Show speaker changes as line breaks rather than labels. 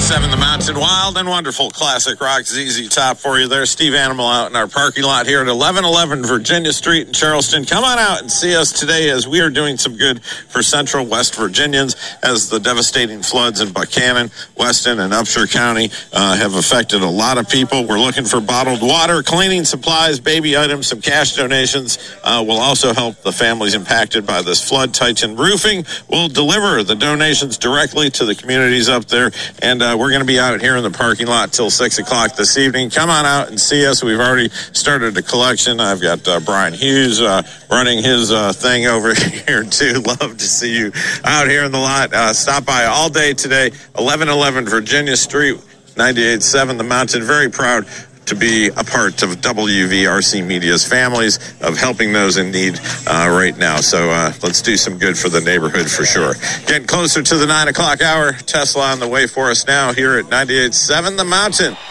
98.7 The Mountain. Wild and wonderful classic rock ZZ Top for you there. Steve Animal out in our parking lot here at 1111 Virginia Street in Charleston. Come on out and see us today as we are doing some good for Central West Virginians as the devastating floods in Buchanan, Weston, and Upshur County have affected a lot of people. We're looking for bottled water, cleaning supplies, baby items, some cash donations. Will also help the families impacted by this flood. Titan Roofing will deliver the donations directly to the communities up there. And we're going to be out here in the parking lot till 6 o'clock this evening. Come on out and see us. We've already started a collection. I've got Brian Hughes running his thing over here, too. Love to see you out here in the lot. Stop by all day today, 1111 Virginia Street, 98.7 The Mountain. Very proud to be a part of WVRC Media's families of helping those in need right now. So let's do some good for the neighborhood for sure. Getting closer to the 9 o'clock hour. Tesla on the way for us now here at 98.7 The Mountain.